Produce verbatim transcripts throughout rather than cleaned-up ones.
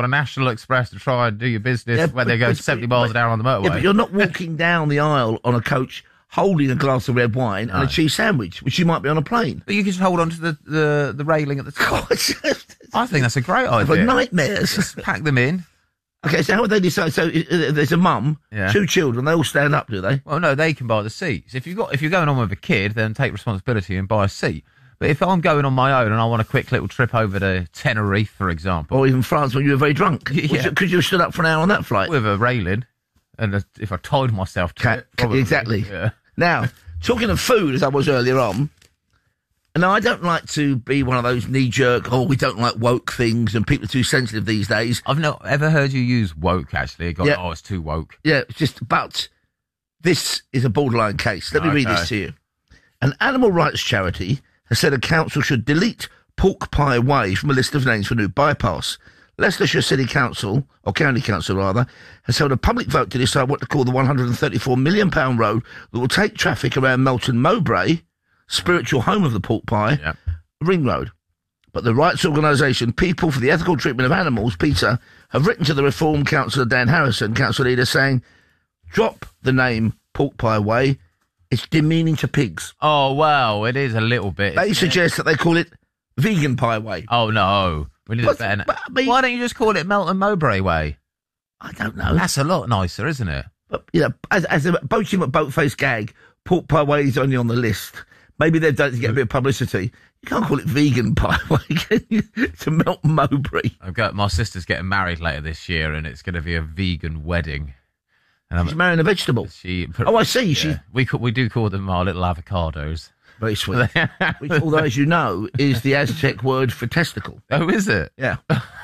a National Express to try and do your business Yeah, where but- they go but- seventy but- miles an hour on the motorway. Yeah, but you're not walking down the aisle on a coach holding a glass of red wine and a cheese sandwich, which you might be on a plane. But you can just hold on to the, the, the railing at the top. I think that's a great For idea. nightmares. Just pack them in. Okay, so how would they decide? So uh, there's a mum, Yeah. two children, they all stand up, do they? Well, no, they can buy the seats. If you've got, if you're going on with a kid, then take responsibility and buy a seat. But if I'm going on my own and I want a quick little trip over to Tenerife, for example, Or even France when you were very drunk. Yeah. Would you- Could you have stood up for an hour on that flight? with a railing, and a, if I tied myself to Ca- it, ca- probably, exactly. Yeah. Now, talking of food, as I was earlier on, and I don't like to be one of those knee-jerk, oh, we don't like woke things and people are too sensitive these days. I've not ever heard you use woke, actually. Got, Yeah. Oh, it's too woke. Yeah, it's just, but this is a borderline case. Let me read Okay. this to you. An animal rights charity has said a council should delete Pork Pie Way from a list of names for new bypass. Leicestershire City Council, or County Council rather, has held a public vote to decide what to call the one hundred thirty-four million pounds road that will take traffic around Melton Mowbray, spiritual home of the pork pie, Yeah. Ring Road. But the rights organisation People for the Ethical Treatment of Animals, PETA, have written to the Reform Councillor Dan Harrison, council leader, saying, drop the name Pork Pie Way. It's demeaning to pigs. Oh, well, it is a little bit. They isn't it? suggest that they call it Vegan Pie Way. Oh, no. We need But- it better. but, I mean- Why don't you just call it Melton Mowbray Way? I don't know. That's a lot nicer, isn't it? But, you know, as, as a Boating at Boatface gag, Pork Pie Way is only on the list. Maybe they've done it to get a bit of publicity. You can't call it Vegan Pie Way, can you? To Melton Mowbray. I've got my sister's getting married later this year, and it's going to be a vegan wedding. And She's marrying a vegetable. she, Oh, I see. Yeah. She We ca- we do call them our little avocados. Very sweet. Which, although, as you know, is the Aztec word for testicle. Oh, is it? Yeah.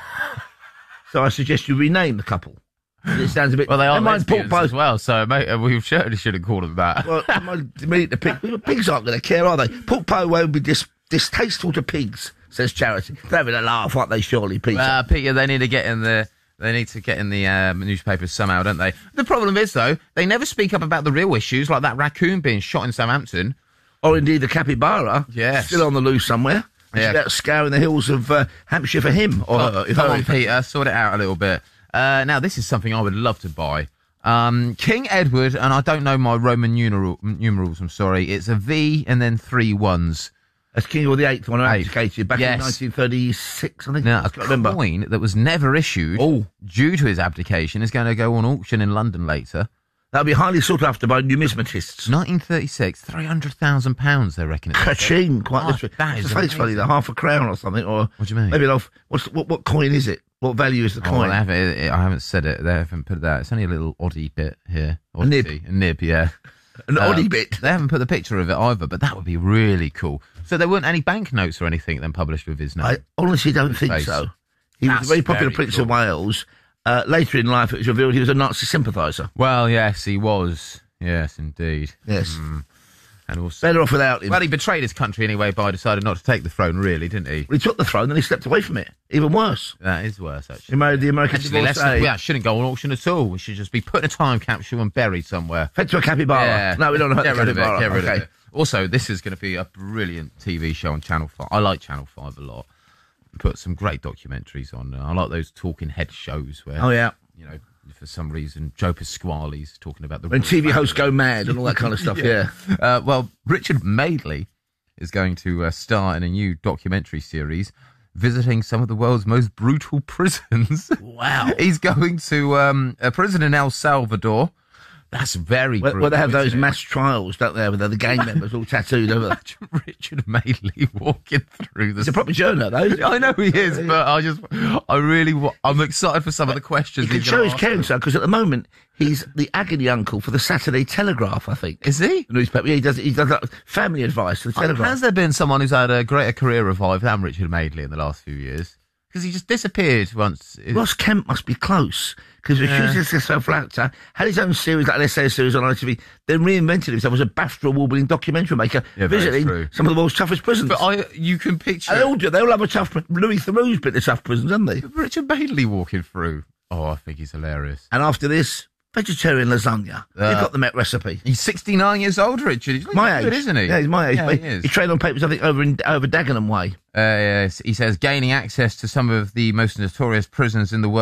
So I suggest you rename the couple. It sounds a bit... Well, they are Never mind, pork lesbians pies. as well, so mate, uh, we certainly shouldn't call them that. Well, am I demeaning the pig? Well, pigs aren't going to care, are they? Pork pie way would be dis- distasteful to pigs, says Charity. They're having a laugh, aren't they, surely, Peter? Uh, Peter, they need to get in the they need to get in the um, newspapers somehow, don't they? The problem is, though, they never speak up about the real issues, like that raccoon being shot in Southampton. Or indeed the capybara. Yes. Still on the loose somewhere. Yeah. She's out scouring the hills of uh, Hampshire for him. Or her, if Come her- on, Peter, sort it out a little bit. Uh, now, this is something I would love to buy. Um, King Edward, and I don't know my Roman numeral, numerals, I'm sorry. It's a V and then three ones. That's King Edward the Eighth, one who Eighth. abdicated back Yes. in nineteen thirty-six, I think. Now, I a can't remember. coin that was never issued Oh. due to his abdication is going to go on auction in London later. That'll be highly sought after by numismatists. nineteen thirty-six, three hundred thousand pounds, they reckon. it's worth. Ka-ching, quite Oh, literally. that It's is a face value, amazing. the half a crown or something. Or What do you mean? Maybe an off. What's what? What coin is it? What value is the Oh, coin? well, they haven't, I haven't said it. They haven't put that. It's only a little oddie bit here. A nib. Oddity. A nib, yeah. An Uh, oddie bit. They haven't put the picture of it either, but that would be really cool. So there weren't any banknotes or anything then published with his name? I honestly don't think face. so. He was That's a very popular very Prince cool. of Wales. Uh, later in life, it was revealed he was a Nazi sympathiser. Well, yes, he was. Yes, indeed. Yes. And also... Better off without him. Well, he betrayed his country anyway by deciding not to take the throne, really, didn't he? He took the throne, then he stepped away from it. Even worse. That is worse, He actually. married the American Actually, let's, divorcee. yeah, it shouldn't go on auction at all. We should just be put in a time capsule and buried somewhere. Fed to a capybara. Yeah. No, we don't know Get the rid of it. capybara. Get rid okay. of it. Also, this is going to be a brilliant T V show on Channel five. I like Channel five a lot. Put some great documentaries on. I like those talking head shows where, Oh, yeah. you know, for some reason, Joe Pasquale's talking about the... When royal T V family. hosts go mad and all that kind of stuff, yeah. Uh, well, Richard Madeley is going to uh, star in a new documentary series visiting some of the world's most brutal prisons. Wow. He's going to um, a prison in El Salvador. That's very Where, brutal. where they have those isn't it? mass trials, don't they, with the gang members all tattooed over. Imagine Richard Madeley walking through the... It's a proper journal, though. I know he is, but I just, I really, wa- I'm excited for some of the questions. He can he's show gonna his ask caring them. son, because at the moment, he's the agony uncle for the Saturday Telegraph, I think. Is he? The newspaper. Yeah, he does, he does that family advice for the Telegraph. Has there been someone who's had a greater career revive than Richard Madeley in the last few years? Because he just disappeared once. Ross Kemp must be close, because he was Yeah. choosing a successful actor, had his own series, like an essay series on I T V, then reinvented himself as a BAFTA award-winning documentary maker, Yeah, very visiting true. some of the world's toughest prisons. But I, you can picture And they all do. They all have a tough... Louis Theroux's been to tough prisons, haven't they? Richard Madeley walking through. Oh, I think he's hilarious. And after this, vegetarian lasagna. Uh, You've got the Met recipe. He's sixty-nine years old, Richard. He's looking My age. good, isn't he? Yeah, he's my age. Yeah, But he is. he trained on papers, I think, over in over Dagenham Way. Uh, yes, he says gaining access to some of the most notorious prisons in the world